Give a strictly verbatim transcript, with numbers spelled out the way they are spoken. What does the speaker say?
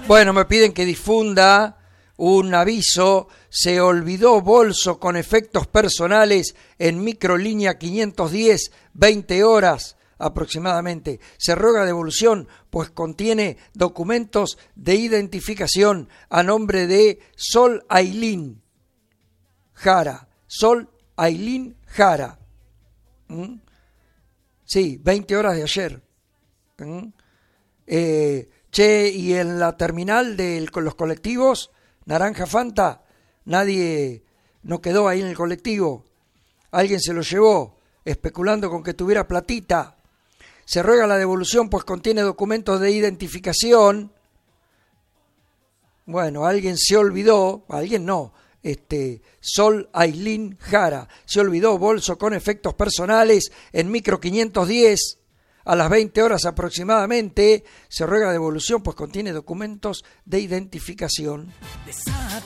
Bueno, me piden que difunda un aviso. Se olvidó bolso con efectos personales en microlínea quinientos diez, veinte horas aproximadamente. Se ruega devolución, pues contiene documentos de identificación a nombre de Sol Ailín Jara. Sol Ailín Jara. ¿Mm? Sí, veinte horas de ayer. ¿Mm? Eh, che, y en la terminal de los colectivos, Naranja Fanta, nadie no quedó ahí en el colectivo. Alguien se lo llevó, especulando con que tuviera platita. Se ruega la devolución, pues contiene documentos de identificación. Bueno, alguien se olvidó, alguien no, este, Sol Ailín Jara, se olvidó bolso con efectos personales en micro quinientos diez. A las veinte horas aproximadamente. Se ruega devolución, pues contiene documentos de identificación.